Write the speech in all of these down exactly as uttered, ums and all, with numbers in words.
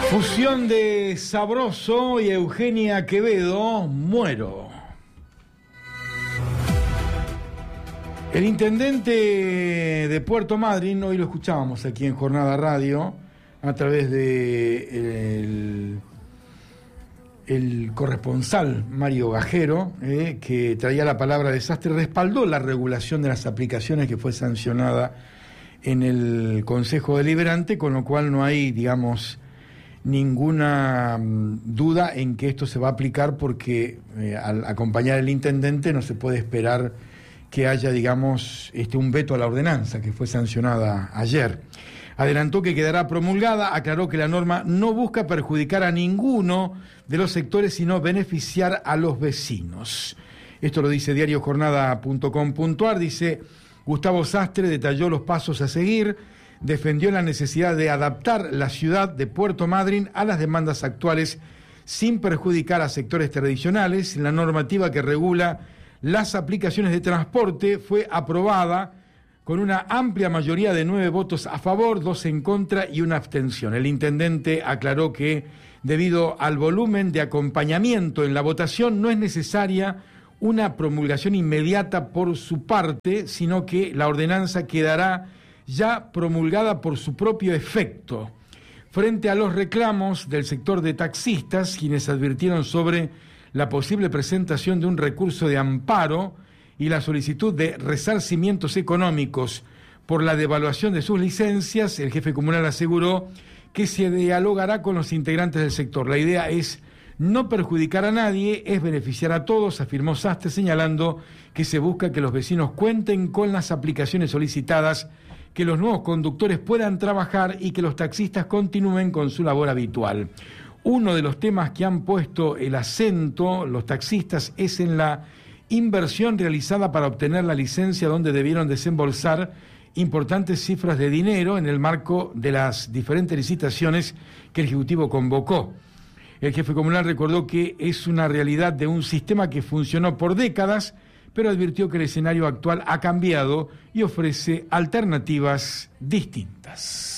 Fusión de Sabroso y Eugenia Quevedo, Muero. El intendente de Puerto Madryn, hoy lo escuchábamos aquí en Jornada Radio, a través de el, el corresponsal Mario Gajero, eh, que traía la palabra desastre, respaldó la regulación de las aplicaciones que fue sancionada en el Consejo Deliberante, con lo cual no hay, digamos, ninguna duda en que esto se va a aplicar, porque eh, al acompañar al intendente no se puede esperar que haya, digamos, este, un veto a la ordenanza que fue sancionada ayer. Adelantó que quedará promulgada, aclaró que la norma no busca perjudicar a ninguno de los sectores, sino beneficiar a los vecinos. Esto lo dice diario jornada punto com punto a r, dice Gustavo Sastre, detalló los pasos a seguir, defendió la necesidad de adaptar la ciudad de Puerto Madryn a las demandas actuales sin perjudicar a sectores tradicionales. La normativa que regula las aplicaciones de transporte fue aprobada con una amplia mayoría de nueve votos a favor, dos en contra y una abstención. El intendente aclaró que, debido al volumen de acompañamiento en la votación, no es necesaria una promulgación inmediata por su parte, sino que la ordenanza quedará ya promulgada por su propio efecto. Frente a los reclamos del sector de taxistas, quienes advirtieron sobre la posible presentación de un recurso de amparo y la solicitud de resarcimientos económicos por la devaluación de sus licencias, el jefe comunal aseguró que se dialogará con los integrantes del sector. La idea es no perjudicar a nadie, es beneficiar a todos, afirmó Sastre, señalando que se busca que los vecinos cuenten con las aplicaciones solicitadas, que los nuevos conductores puedan trabajar y que los taxistas continúen con su labor habitual. Uno de los temas que han puesto el acento los taxistas es en la inversión realizada para obtener la licencia, donde debieron desembolsar importantes cifras de dinero en el marco de las diferentes licitaciones que el Ejecutivo convocó. El jefe comunal recordó que es una realidad de un sistema que funcionó por décadas, pero advirtió que el escenario actual ha cambiado y ofrece alternativas distintas.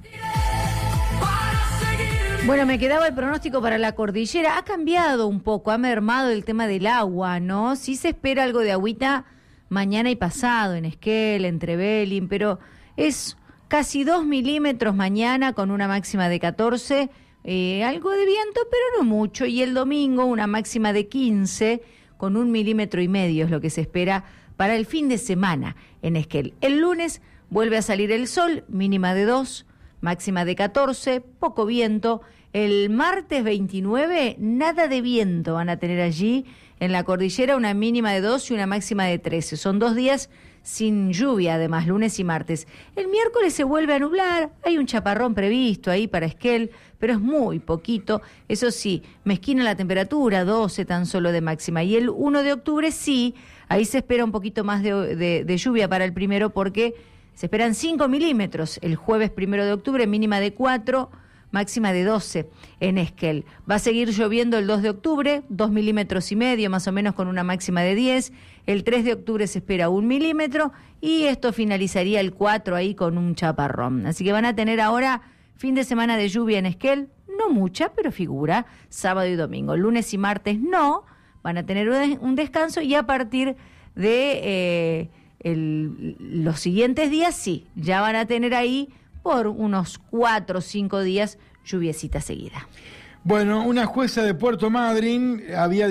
Bueno, me quedaba el pronóstico para la cordillera. Ha cambiado un poco, ha mermado el tema del agua, ¿no? Sí se espera algo de agüita mañana y pasado, en Esquel, en Trevelin, pero es casi dos milímetros mañana con una máxima de catorce, eh, algo de viento, pero no mucho, y el domingo una máxima de quince, con un milímetro y medio es lo que se espera para el fin de semana en Esquel. El lunes vuelve a salir el sol, mínima de dos, máxima de catorce, poco viento. El martes veintinueve, nada de viento van a tener allí en la cordillera, una mínima de dos y una máxima de trece. Son dos días sin lluvia, además, lunes y martes. El miércoles se vuelve a nublar, hay un chaparrón previsto ahí para Esquel, pero es muy poquito. Eso sí, mezquina la temperatura, doce tan solo de máxima. Y el uno de octubre sí, ahí se espera un poquito más de, de, de lluvia para el primero, porque se esperan cinco milímetros el jueves primero de octubre, mínima de cuatro, máxima de doce en Esquel. Va a seguir lloviendo el dos de octubre, dos milímetros y medio, más o menos, con una máxima de diez. El tres de octubre se espera un milímetro y esto finalizaría el cuatro ahí con un chaparrón. Así que van a tener ahora fin de semana de lluvia en Esquel, no mucha, pero figura, sábado y domingo. Lunes y martes no, van a tener un descanso, y a partir de eh, el, los siguientes días sí, ya van a tener ahí por unos cuatro o cinco días lluviecita seguida. Bueno, una jueza de Puerto Madryn había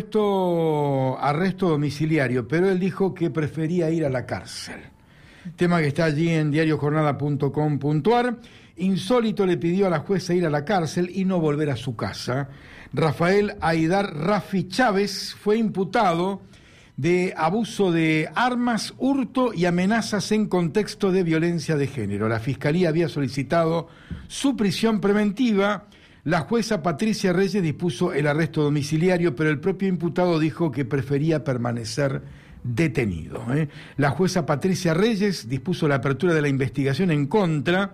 dispuesto arresto domiciliario, pero él dijo que prefería ir a la cárcel. Tema que está allí en diario jornada punto com punto a r. Insólito le pidió a la jueza ir a la cárcel y no volver a su casa. Rafael Aidar Rafi Chávez fue imputado de abuso de armas, hurto y amenazas en contexto de violencia de género. La Fiscalía había solicitado su prisión preventiva. La jueza Patricia Reyes dispuso el arresto domiciliario, pero el propio imputado dijo que prefería permanecer detenido. ¿eh? La jueza Patricia Reyes dispuso la apertura de la investigación en contra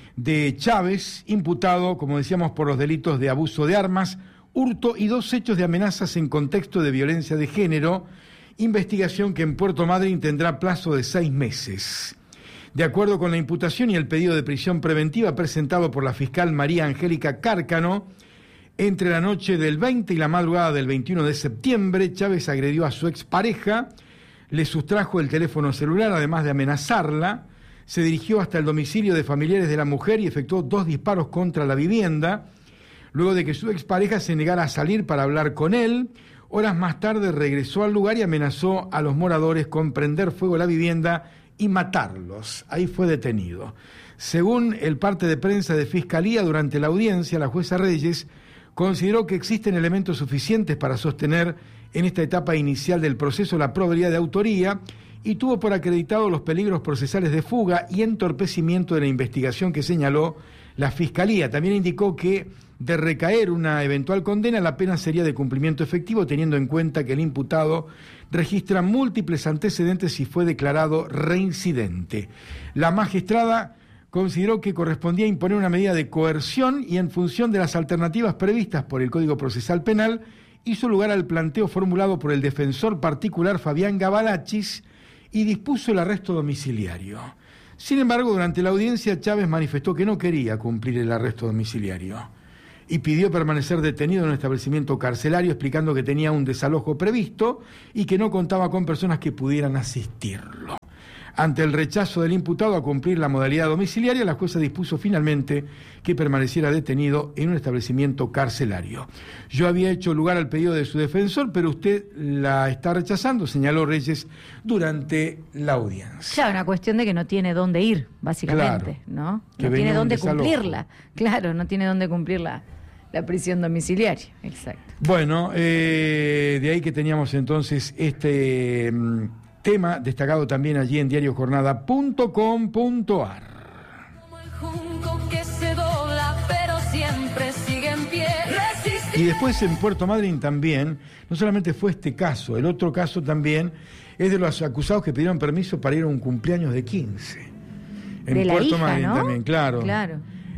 de Chávez, imputado, como decíamos, por los delitos de abuso de armas, hurto y dos hechos de amenazas en contexto de violencia de género. Investigación que en Puerto Madryn tendrá plazo de seis meses. De acuerdo con la imputación y el pedido de prisión preventiva presentado por la fiscal María Angélica Cárcano, entre la noche del veinte y la madrugada del veintiuno de septiembre, Chávez agredió a su expareja, le sustrajo el teléfono celular, además de amenazarla, se dirigió hasta el domicilio de familiares de la mujer y efectuó dos disparos contra la vivienda, luego de que su expareja se negara a salir para hablar con él. Horas más tarde regresó al lugar y amenazó a los moradores con prender fuego a la vivienda y matarlos. Ahí fue detenido. Según el parte de prensa de Fiscalía, durante la audiencia, la jueza Reyes consideró que existen elementos suficientes para sostener en esta etapa inicial del proceso la probabilidad de autoría y tuvo por acreditado los peligros procesales de fuga y entorpecimiento de la investigación que señaló la Fiscalía. También indicó que, de recaer una eventual condena, la pena sería de cumplimiento efectivo, teniendo en cuenta que el imputado registra múltiples antecedentes y fue declarado reincidente. La magistrada consideró que correspondía imponer una medida de coerción y, en función de las alternativas previstas por el Código Procesal Penal, hizo lugar al planteo formulado por el defensor particular Fabián Gabalachis y dispuso el arresto domiciliario. Sin embargo, durante la audiencia, Chávez manifestó que no quería cumplir el arresto domiciliario y pidió permanecer detenido en un establecimiento carcelario, explicando que tenía un desalojo previsto y que no contaba con personas que pudieran asistirlo. Ante el rechazo del imputado a cumplir la modalidad domiciliaria, la jueza dispuso finalmente que permaneciera detenido en un establecimiento carcelario. Yo había hecho lugar al pedido de su defensor, pero usted la está rechazando, señaló Reyes durante la audiencia. Claro, una cuestión de que no tiene dónde ir, básicamente, Claro, ¿no? que No tiene dónde desalojo. cumplirla. Claro, no tiene dónde cumplirla. La prisión domiciliaria, exacto. Bueno, eh, de ahí que teníamos entonces este mm, tema destacado también allí en diario jornada punto com punto a r. Como el junco que se dobla, pero siempre sigue en pie. Resiste. Y después en Puerto Madryn también, no solamente fue este caso, el otro caso también es de los acusados que pidieron permiso para ir a un cumpleaños de quince. En De la Puerto hija, Madryn ¿no? también, claro. Claro.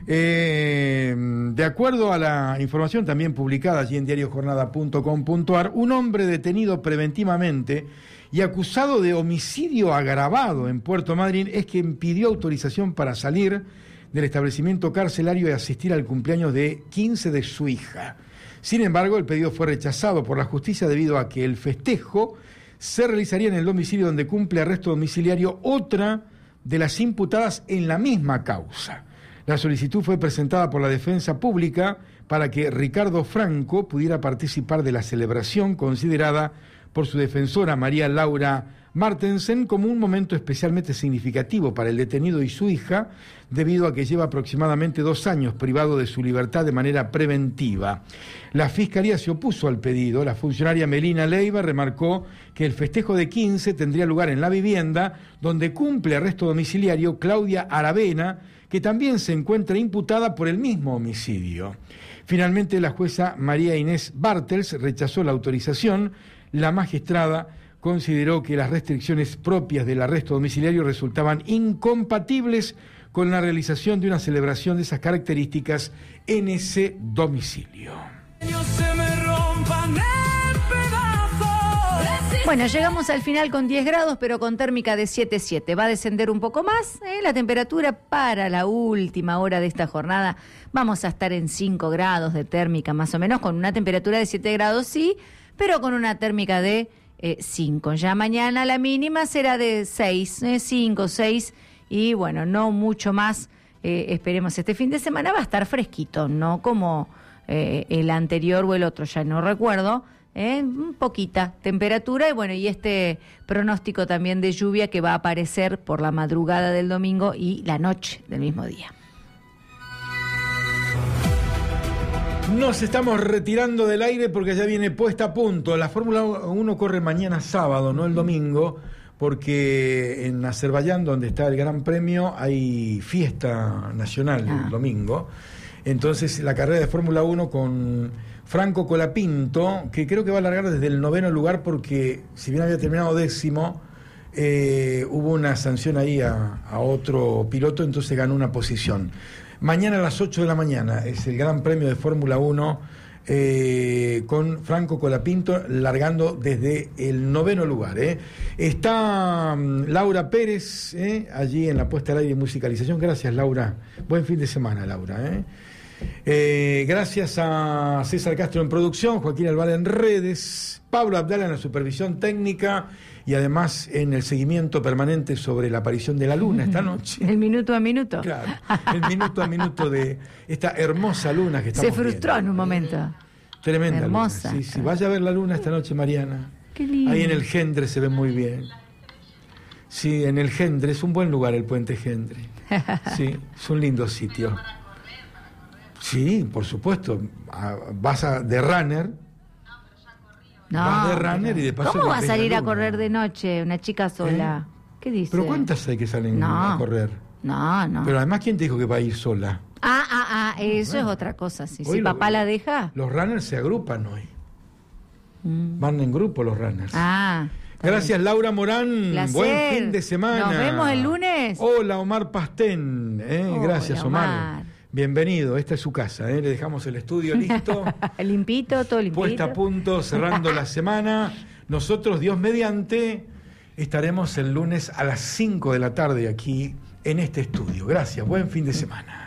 Eh, de acuerdo a la información también publicada allí en diario jornada punto com punto a r, un hombre detenido preventivamente y acusado de homicidio agravado en Puerto Madryn es quien pidió autorización para salir del establecimiento carcelario y asistir al cumpleaños de quince de su hija. Sin embargo, el pedido fue rechazado por la justicia debido a que el festejo se realizaría en el domicilio donde cumple arresto domiciliario otra de las imputadas en la misma causa. La solicitud fue presentada por la Defensa Pública para que Ricardo Franco pudiera participar de la celebración, considerada por su defensora María Laura Martensen como un momento especialmente significativo para el detenido y su hija, debido a que lleva aproximadamente dos años privado de su libertad de manera preventiva. La Fiscalía se opuso al pedido. La funcionaria Melina Leiva remarcó que el festejo de quince tendría lugar en la vivienda donde cumple arresto domiciliario Claudia Aravena, que también se encuentra imputada por el mismo homicidio. Finalmente, la jueza María Inés Bartels rechazó la autorización. La magistrada consideró que las restricciones propias del arresto domiciliario resultaban incompatibles con la realización de una celebración de esas características en ese domicilio. Se me rompan en pedazos. Bueno, llegamos al final con diez grados, pero con térmica de siete coma siete. Va a descender un poco más ¿eh? la temperatura para la última hora de esta jornada. Vamos a estar en cinco grados de térmica, más o menos, con una temperatura de siete grados, sí, pero con una térmica de eh, cinco. Ya mañana la mínima será de seis, eh, cinco, seis, y bueno, no mucho más. Eh, esperemos, este fin de semana va a estar fresquito, no como eh, el anterior o el otro, ya no recuerdo. Eh, poquita temperatura y bueno, y este pronóstico también de lluvia que va a aparecer por la madrugada del domingo y la noche del mismo día. Nos estamos retirando del aire porque ya viene puesta a punto. La Fórmula uno corre mañana sábado, no el domingo, porque en Azerbaiyán, donde está el Gran Premio, hay fiesta nacional Ah. el domingo. Entonces la carrera de Fórmula uno con Franco Colapinto, que creo que va a largar desde el noveno lugar porque si bien había terminado décimo, eh, hubo una sanción ahí a, a otro piloto, entonces ganó una posición. Mañana a las ocho de la mañana es el Gran Premio de Fórmula uno eh, con Franco Colapinto largando desde el noveno lugar. ¿eh? Está um, Laura Pérez ¿eh? allí en la puesta al aire y musicalización. Gracias, Laura. Buen fin de semana, Laura. ¿eh? Eh, gracias a César Castro en producción, Joaquín Alvar en redes, Pablo Abdala en la supervisión técnica y además en el seguimiento permanente sobre la aparición de la luna esta noche. El minuto a minuto. Claro, el minuto a minuto de esta hermosa luna que estamos Se frustró viendo. en un momento. Tremenda Hermosa. luna. Sí, sí. Vaya a ver la luna esta noche, Mariana. Qué lindo. Ahí en el Gendre se ve muy bien. Sí, en el Gendre, es un buen lugar el Puente Gendre. Sí, es un lindo sitio. Sí, por supuesto. Vas a, de runner. No, vas de runner pero y de paso ¿cómo te va a ves salir la a luna? correr de noche una chica sola? ¿Eh? ¿Qué dice? ¿Pero cuántas hay que salen No. a correr? No, no. Pero además, ¿quién te dijo que va a ir sola? Ah, ah, ah, eso Bueno. es otra cosa. Sí, Hoy si lo- papá la deja. Los runners se agrupan hoy. Mm. Van en grupo los runners. Ah. está Gracias, Laura Morán. Placer. Buen fin de semana. Nos vemos el lunes. Hola, Omar Pastén. ¿eh? Hola, Gracias, Omar. Omar. Bienvenido. Esta es su casa. ¿eh? Le dejamos el estudio listo. bien. Limpito, todo limpito. Puesta a punto, cerrando la semana. Nosotros, Dios mediante, estaremos el lunes a las cinco de la tarde aquí en este estudio. Gracias. Buen fin de semana.